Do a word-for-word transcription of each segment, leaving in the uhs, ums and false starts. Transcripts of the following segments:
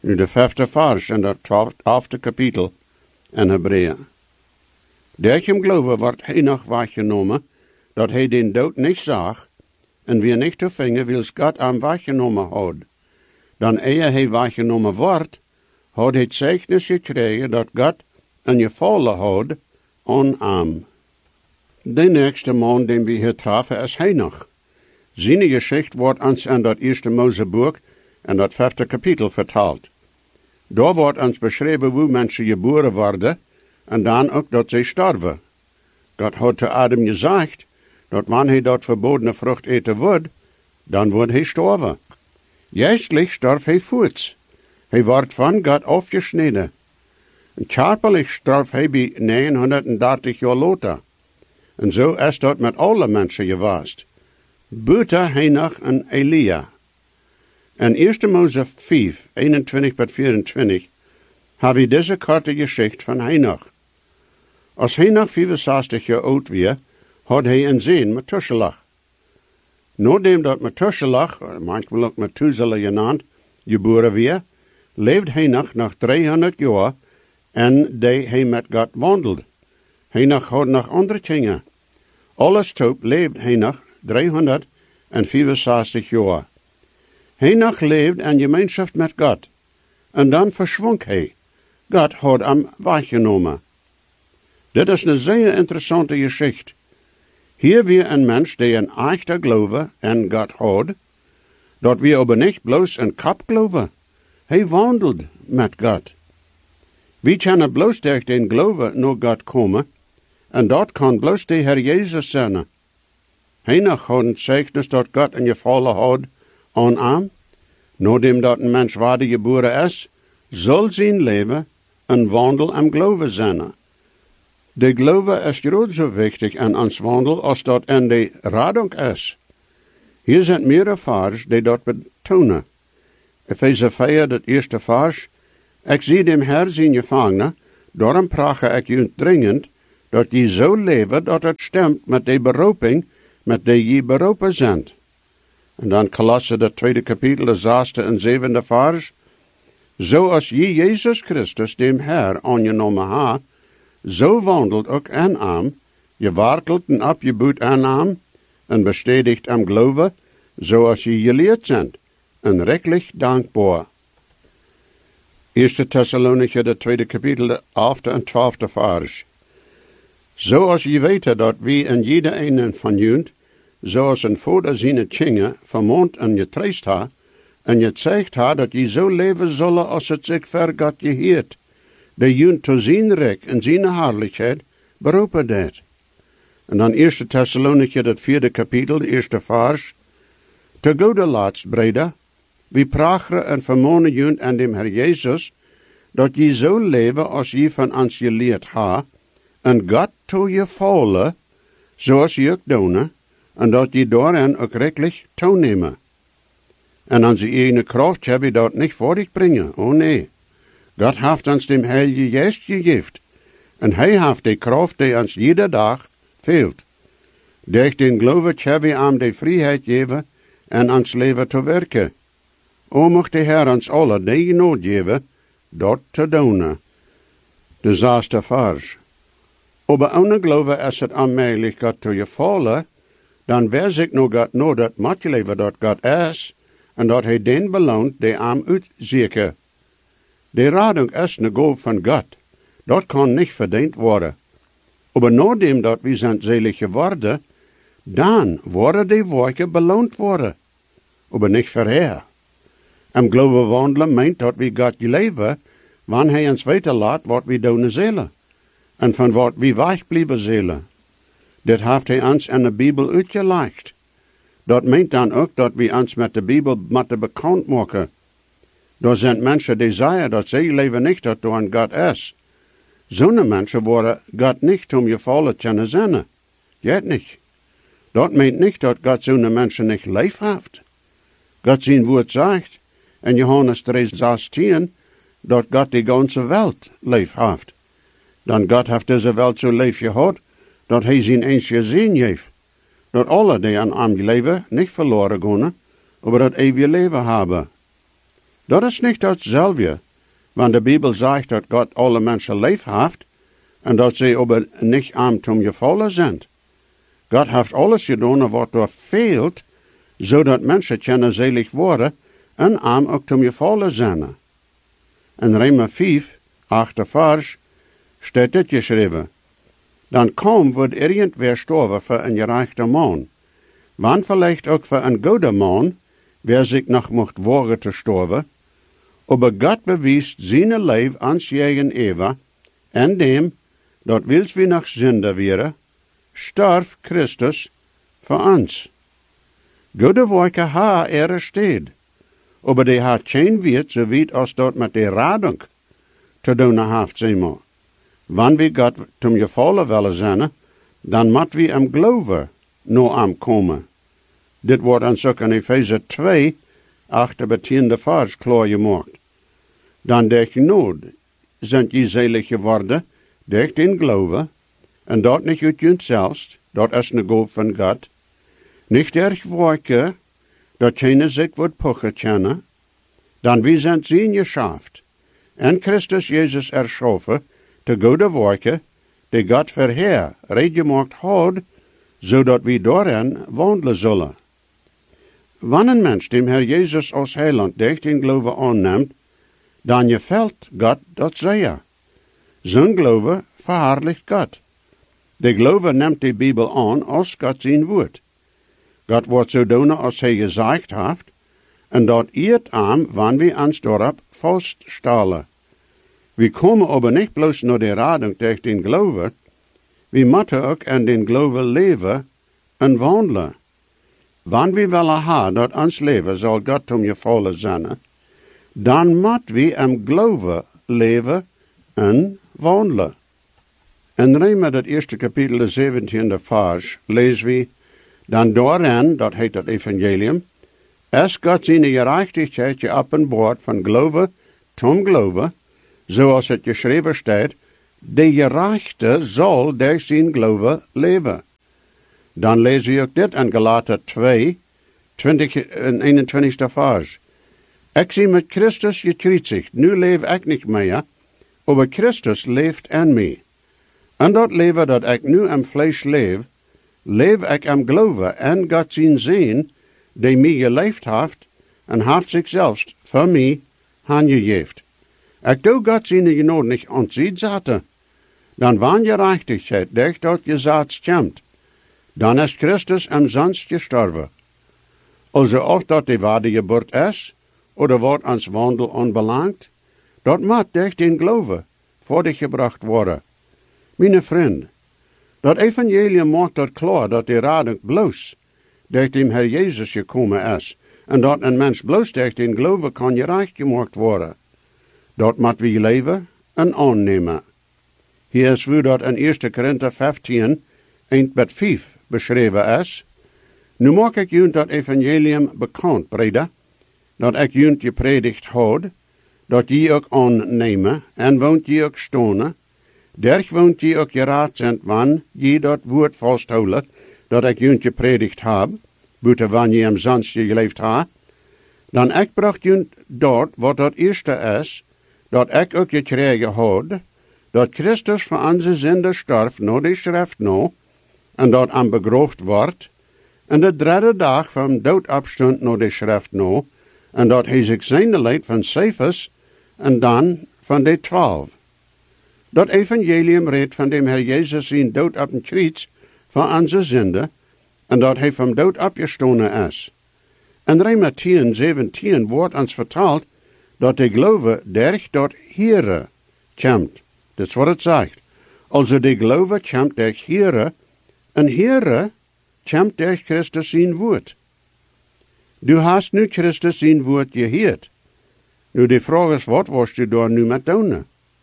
Nu de vijfde vers in dat twaalfde kapitel in Hebreeën. Durch hem geloven wordt hij nog wahrgenomen, dat hij den dood niet zag, en wie niet te vingen, wils God aan wahrgenomen had. Dan eer hij wahrgenomen wordt, had hij het zegnis gekregen dat God een gevallen had aan hem. De nächste man, den we hier trafen, is Henoch. Zijn geschichte wordt ons in dat eerste Moseboek en dat vijfde kapitel verteld. Daar wordt ons beschreven hoe mensen geboren worden en dan ook dat zij sterven. God had te Adam gezegd dat wanneer hij dat verbodene vrucht eten wordt, dan wordt hij sterven. Geestlich starf hij voets. Hij wordt van God afgesneden. En körperlich starf hij bij negenhonderddertig jaar later. En zo is dat met alle mensen geweest. Buiten Henoch en Elia. In eerste Mose vijf, eenentwintig tot vierentwintig, hebben we deze korte geschichte van Henoch. Als Henoch vijfenzestig jaar oud was, had hij een zoon, Methuselah. Nadat dat Methuselah, manchmal ook Methuselah genannt, geboren was, leefde Henoch nog driehonderd jaar en deed hij met God wandelde. Henoch had nog andere dingen. Alles top leefde Henoch driehonderdvijfenzestig jaar. Henoch leefde in gemeenschap met God. En dan verschwonk hij. God had hem weggenomen. Dit is een zeer interessante geschichte. Hier weer een mens die een echte geloof in God had, dat we aber niet bloos een kap geloven. Hij wandelt met God. We kunnen bloos durch den geloof naar God komen, en dat kan bloos de Heer Jezus zijn. Henoch had een zegnis dat God een gevallen had aan hem. Nadat dat een mens waardig geboren is, zal zijn leven een wandel am geloof zijn. De geloof is groot zo wichtig in ons wandel als dat in de radung is. Hier zijn meerdere vers die dat betonen. Efeze vier, dat eerste vers. Ik zie dem Herr zijn gevangene, daarom prage ik u dringend, dat je zo leven dat het stemt met de beroeping, met die je beroepen zijn. En dan Kolosse, dat tweede kapitel, de zesde en zevende vers. Zoals je Jezus Christus, dem Herr, aangenomen ha, zo wandelt ook in hem, je wartelt en op je boet aan hem, en bestedigt am geloven, zoals je geleerd bent, en rechtlich dankbaar. Eerste Thessalonicher, de tweede kapitel, de elfde en twaalfde vers. Zoals je weet dat wie in jeder een van jullie, zoals een vader zijn kinderen vermoond en getreist ha, en je zegt ha dat je zo leven zullen als het zich ver God geheert, de jullie te zijn rijk en zijn herrlijkheid beroepen deed. En dan eerste Thessalonicher, dat vierde kapitel, de eerste vers. Te gode laatst, breder, wie pracheren en vermonen jullie aan dem Herr Jezus, dat je zo leven als je van ons geleerd ha, en God to je vallen, zoals je ook doen, en dat je daarin ook rechtlich toenemen. En aan zijn ene kracht heb je dat niet voor dich brengen, oh nee. God heeft ons dem Heilige Geest gegeven, en hij heeft de kracht die ons jede dag fehlt. Durch den Glauben hebben we hem de vrijheid geven en ons leven te werken. O mocht de Heer ons alle die nood geven, dat te doen. De zesde vers. Aber ohne Glaube is het onmogelijk God te gevallen, dan wees ik nog God no dat matje dat God is, en dat hij den beloont die hem uitzieken. De radung is een golf van God. Dat kan niet verdiend worden. Aber nadat dat we zijn zelig geworden, dan worden die werken beloond worden. Aber niet verheer. Am geloven wandelen meint dat we God leven, wanneer hij ons weten laat wat we doen zullen. En van wat we wegblijven zullen. Dit heeft hij ons in de Bijbel uitgelegd. Dat meint dan ook dat we ons met de Bijbel moeten bekend maken. Er zijn mensen die zeggen dat zij leven niet dat er een God is. Zo'n mensen worden God niet om je vallen kunnen zijn. Jet niet. Dat meint niet dat God zo'n mensen niet lief heeft. God zijn woord zegt in Johannes drie zestien dat God die ganze Welt lief heeft. Dan God heeft deze Welt zo lief gehad dat hij zijn eensje zin heeft. Dat alle die aan hem leven niet verloren gaan, maar dat eeuwige leven hebben. Dat is niet datzelfde, want de Bibel zegt dat God alle mensen lief heeft en dat ze aber niet aan zum gevallen zijn. God heeft alles gedaan wat er fehlt, zodat mensen kunnen selig worden en aan ook zum gevallen zijn. In Römer vijf, achte vers, staat dit geschreven. Dan kaum wordt irgendwer sterven voor een gerechte man. Want vielleicht ook voor een goede man, wer zich nog mocht wagen te sterven, aber God bewijst zijn leven ans jegen Eva, en dem, dat wils we nog zinder wäre, starf Christus voor ons. Goede werken ha er steed, aber die hat geen wet zo weit als dat met de radung te doen heeft, zeg maar. Wanneer we God zum gevallen willen zijn, dan moet we hem geloven, no am komen. Dit wordt ons ook in Efeze twee, achter betiende vers klaar gemaakt. Dan durch nood zijn je selig geworden, durch den geloven, en dat niet uit jezelf, dat is een gof van God, niet durch werken, dat keine zich wordt puchen kennen, dan wie zijn zien geschaft, en Christus Jezus erschaffen, te goede werken, die God verheer reedgemaakt had, zodat we daarin wandelen zullen. Wanneer een mens dem Herr Jezus als heiland durch den geloven aanneemt, dan gefällt God dat zeer. Zijn geloven verherrlicht God. De geloven neemt de Bibel aan als God zijn woord. God wordt zo doen als hij gezegd heeft, en dat eert aan wanneer we ons daarop vaststellen. We komen aber niet bloos naar de rading durch den geloven, we moeten ook in den geloven leven en wandelen. Wanneer we willen ha dat ons leven zal God om je vallen zijn, dan moet we hem geloven leven en wandelen. In Römer, dat eerste kapitel, de zeventiende vers, lezen we, dan daarin, dat heet het evangelium, is God zijn gerechtigheid geopenbaard van geloven zum geloven, zoals het geschreven staat, de gerechte zal door zijn geloven leven. Dan lezen we ook dit in Galater twee, twintig en eenentwintigste vers. Ik zie met Christus gekruisigd, nu leef ik niet meer, aber Christus leeft in mij. En dat leven dat ik nu in vlees leef, leef ik in geloven en God zijn zin, die mij geleefd heeft, en heeft zichzelf voor mij aangegeven. Ik doe God zijn genade niet ontzien zaten, dan wanneer gerechtigheid durch dat gezat stemt, dan is Christus umsonst gestorven. Also auch dat die wedergeburt is, oder wat ons wandel anbelangt, dat moet durch den geloven voortgebracht worden. Mijn vriend, dat evangelium maakt dat klaar dat de rading bloos durch den Herr Jezus gekomen is, en dat een mens bloos durch den geloven kan gerecht gemaakt worden. Dat moet we leven en aannemen. Hier is hoe dat in eerste Korinther vijftien, een met vijf beschreven is. Nu maak ik jullie dat evangelium bekend, breda, dat ik jullie gepredikt houd, dat je ook aannemen en woont je ook stonen, derg woont je ook geraad zijn, wanneer je dat woord vasthouden, dat ik jullie gepredikt heb, buiten wanneer je hem zonst je geleefd hebt, dan ik bracht jullie dat wat dat eerste is, dat ik ook gekregen had, dat Christus voor onze zinden starf, no de schrift no, en dat aan begroofd wordt, en de derde dag van dood opstond no de schrift no, en dat hij zich zijnde leed van Cephas, en dan van de twaalf. Dat evangelium redt van dem Herr Jezus zijn dood op een kruis voor onze zinden, en dat hij van dood opgestonden is. En Römer tien, zeventien wordt ons verteld, dat de geloven derg dat Heere komt. Dat is wat het zegt. Also de geloven komt derg Heere, en Heere komt derg Christus zijn woord. Du hast nu Christus zijn woord gehoord. Nu de vraag is, wat was je daar nu met doen?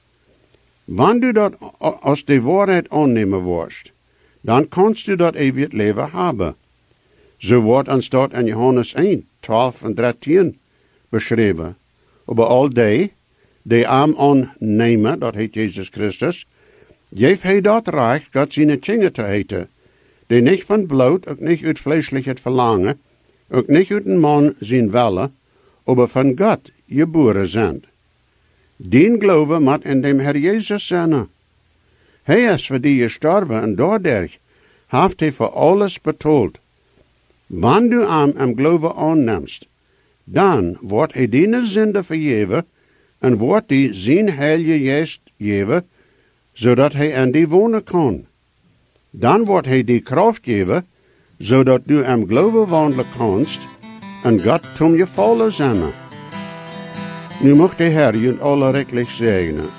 Wanneer du dat als de waarheid aannemen worst, dan kannst du dat eeuwig leven hebben. Zo wordt ons dat in Johannes één, twaalf en dertien beschreven. Aber al die, die am aannemen, dat heet Jezus Christus, geeft hij dat recht, God zijn kinderen te heten, die niet van bloed, ook niet uit vleeselijk het verlangen, ook niet uit een man zijn willen, aber von Gott geboren sind. Den Glaube moet in dem Herr Jesus zijn. Hij is voor die gestorven en dadurch heeft hij voor alles betaald. Wanneer du hem im Glaube aanneemst, dan wordt hij die Sünde vergeven en wordt die zijn heilige Geest geven, zodat hij in die wonen kan. Dan wordt hij die kracht geven, zodat du im Glaube wandelen kannst en God zum Gefallen zijn. Nu mocht de Herr jullie alle rechtlich zegenen.